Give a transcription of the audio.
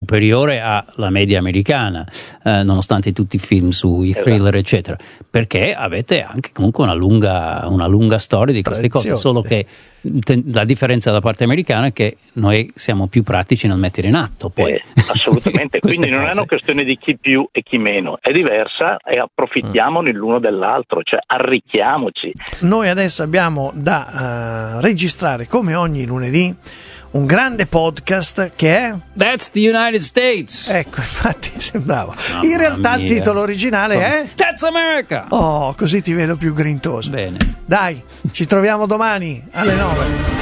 superiore alla media americana, nonostante tutti i film sui thriller eccetera, perché avete anche comunque una lunga storia di queste cose, solo che la differenza da parte americana è che noi siamo più pratici nel mettere in atto poi. Assolutamente. Quindi non è una questione di chi più e chi meno, è diversa e approfittiamo l'uno dell'altro, cioè arricchiamoci. Noi adesso abbiamo da registrare, come ogni lunedì, un grande podcast che è That's the United States. Ecco, infatti sembrava. In realtà il titolo originale è That's America. Oh, così ti vedo più grintoso. Bene. Dai, ci troviamo domani alle 9.